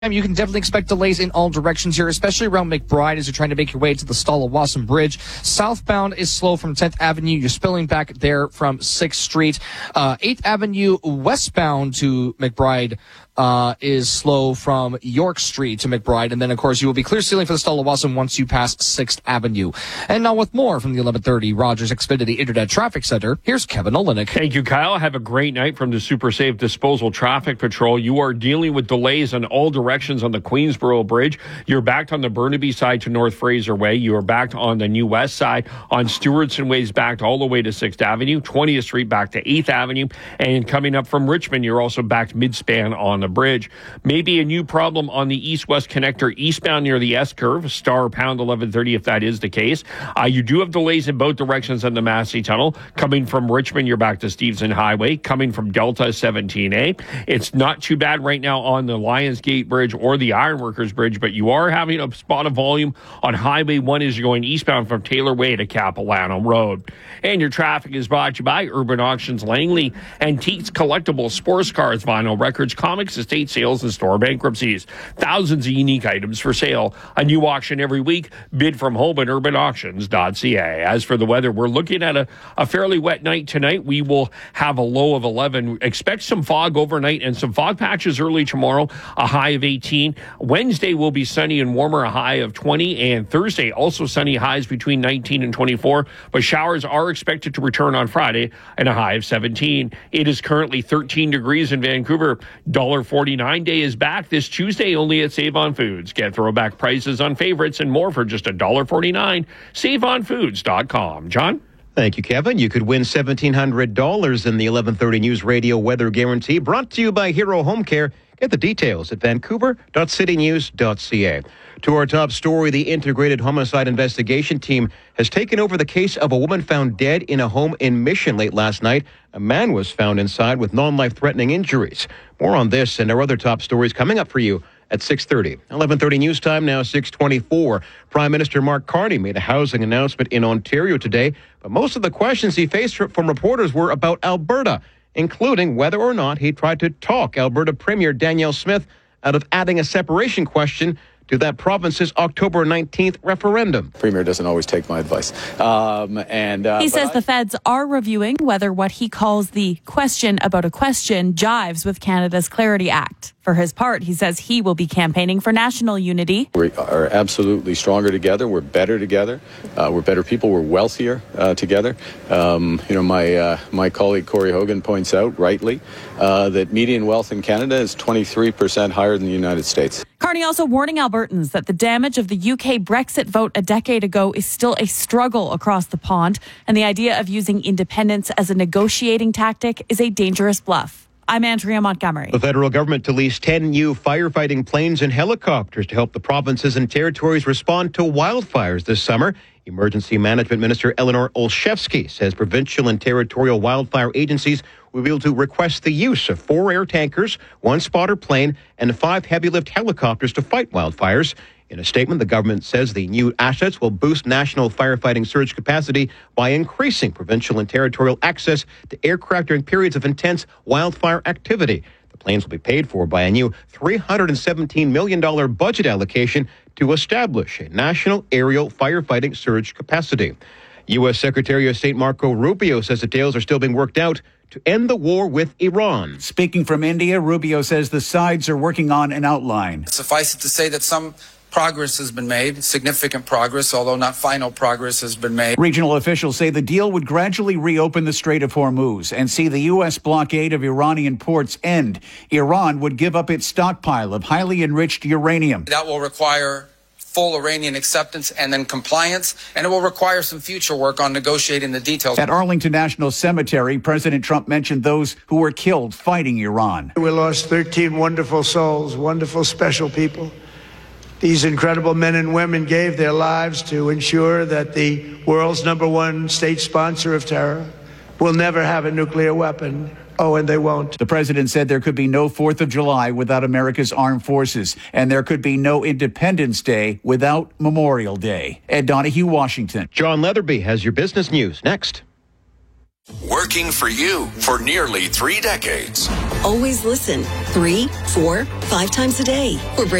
You can definitely expect delays in all directions here, especially around McBride as you're trying to make your way to the Stala-Wasson Bridge. Southbound is slow from 10th Avenue. You're spilling back there from 6th Street. 8th Avenue westbound to McBride is slow from York Street to McBride. And then, of course, you will be clear sailing for the Stala-Wasson once you pass 6th Avenue. And now with more from the 1130 Rogers Xfinity Internet Traffic Center, here's Kevin Olenek. Thank you, Kyle. Have a great night from the Super Safe Disposal Traffic Patrol. You are dealing with delays on all directions on the Queensboro Bridge. You're backed on the Burnaby side to North Fraser Way. You are backed on the New West side. On Stewartson Ways, backed all the way to 6th Avenue. 20th Street back to 8th Avenue. And coming up from Richmond, you're also backed mid-span on the bridge. Maybe a new problem on the east-west connector eastbound near the S-curve, star pound 1130 if that is the case. You do have delays in both directions on the Massey Tunnel. Coming from Richmond, you're back to Stevenson Highway. Coming from Delta, 17A. It's not too bad right now on the Lionsgate Bridge or the Ironworkers Bridge, but you are having a spot of volume on Highway 1 as you're going eastbound from Taylor Way to Capilano Road. And your traffic is brought to you by Urban Auctions Langley, Antiques, Collectibles, Sports Cars, Vinyl Records, Comics, Estate Sales, and Store Bankruptcies. Thousands of unique items for sale. A new auction every week. Bid from home at urbanauctions.ca. As for the weather, we're looking at a fairly wet night tonight. We will have a low of 11. Expect some fog overnight and some fog patches early tomorrow, a high of 18. Wednesday will be sunny and warmer, a high of 20. And Thursday, also sunny, highs between 19 and 24. But showers are expected to return on Friday and a high of 17. It is currently 13 degrees in Vancouver. $1.49 day is back this Tuesday only at Save on Foods. Get throwback prices on favorites and more for just $1.49. SaveOnFoods.com. John? Thank you, Kevin. You could win $1,700 in the 1130 News Radio Weather Guarantee, brought to you by Hero Home Care. Get the details at vancouver.citynews.ca. To our top story, the Integrated Homicide Investigation Team has taken over the case of a woman found dead in a home in Mission late last night. A man was found inside with non-life-threatening injuries. More on this and our other top stories coming up for you at 6:30. 11:30 news time now, 6:24. Prime Minister Mark Carney made a housing announcement in Ontario today, but most of the questions he faced from reporters were about Alberta, including whether or not he tried to talk Alberta Premier Danielle Smith out of adding a separation question to that province's October 19th referendum. Premier doesn't always take my advice. He says the feds are reviewing whether what he calls the question about a question jives with Canada's Clarity Act. For his part, he says he will be campaigning for national unity. We are absolutely stronger together. We're better together. We're better people. We're wealthier together. My colleague Corey Hogan points out rightly that median wealth in Canada is 23% higher than the United States. Carney also warning Albertans that the damage of the UK Brexit vote a decade ago is still a struggle across the pond, and the idea of using independence as a negotiating tactic is a dangerous bluff. I'm Andrea Montgomery. The federal government to lease 10 new firefighting planes and helicopters to help the provinces and territories respond to wildfires this summer. Emergency Management Minister Eleanor Olszewski says provincial and territorial wildfire agencies will be able to request the use of 4 air tankers, 1 spotter plane, and 5 heavy-lift helicopters to fight wildfires. In a statement, the government says the new assets will boost national firefighting surge capacity by increasing provincial and territorial access to aircraft during periods of intense wildfire activity. The planes will be paid for by a new $317 million budget allocation to establish a national aerial firefighting surge capacity. U.S. Secretary of State Marco Rubio says the details are still being worked out to end the war with Iran. Speaking from India, Rubio says the sides are working on an outline. Suffice it to say that some progress has been made, significant progress, although not final progress has been made. Regional officials say the deal would gradually reopen the Strait of Hormuz and see the U.S. blockade of Iranian ports end. Iran would give up its stockpile of highly enriched uranium. That will require full Iranian acceptance and then compliance, and it will require some future work on negotiating the details. At Arlington National Cemetery, President Trump mentioned those who were killed fighting Iran. We lost 13 wonderful souls, wonderful, special people. These incredible men and women gave their lives to ensure that the world's #1 state sponsor of terror will never have a nuclear weapon. Oh, and they won't. The president said there could be no 4th of July without America's armed forces, and there could be no Independence Day without Memorial Day. Ed Donahue, Washington. John Leatherby has your business news next. Working for you for nearly 3 decades. Always listen 3, 4, 5 times a day. For